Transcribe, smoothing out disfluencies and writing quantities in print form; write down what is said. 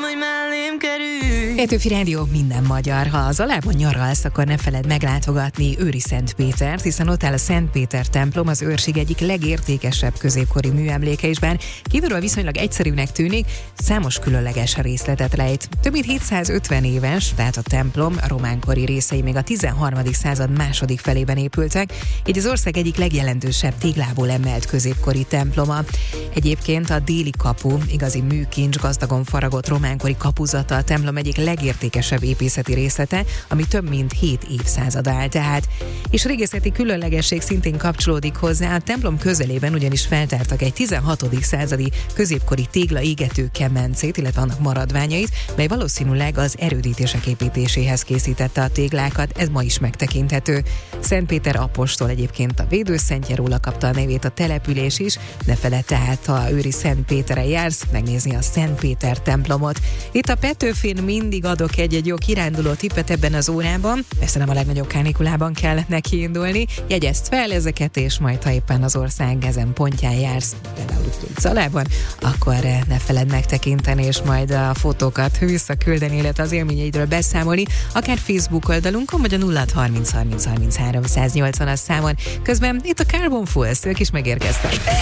hogy mellém kerülj. Petőfi Rádió, minden magyar. Ha az Zalában nyaralsz, akkor ne feledd meglátogatni Őri Szentpétert, hiszen ott áll a Szent Péter templom, az őrség egyik legértékesebb középkori műemléke, és bár kívülről viszonylag egyszerűnek tűnik, számos különleges részletet lejt. Több mint 750 éves, tehát a templom románkori részei még a 13. század második felében épültek, így az ország egyik legjelentősebb téglából emelt középkori temploma. Egyébként a déli kapu, igazi műkincs, gazdagon faragott románkori kapuzata a templom egyik legértékesebb épészeti részlete, ami több mint 7 évszázad áll tehát. És régészeti különlegesség szintén kapcsolódik hozzá, a templom közelében ugyanis feltártak egy 16. századi középkori tégla égető kemencét, illetve annak maradványait, mely valószínűleg az erődítések építéséhez készítette a téglákat, ez ma is megtekinthető. Szent Péter apostol egyébként a védőszentje, róla kapta a nevét a település is, ne feledd tehát, ha Őri Szent Péterre jársz, megnézni a Szent Péter templomot. Itt a Petőfin mindig adok egy jó kiránduló tippet ebben az órában, persze nem a legnagyobb kánikulában kell neki indulni, jegyezd fel ezeket, és majd ha éppen az ország ezen pontján jársz, például itt Zalában, akkor ne feledd megtekinteni, és majd a fotókat visszaküldeni, illetve az élményeidről beszámolni, akár Facebook oldalunkon, vagy a 0630 30 33 180-as számon. Közben itt a Carbon Fools, ők is megérkeztek.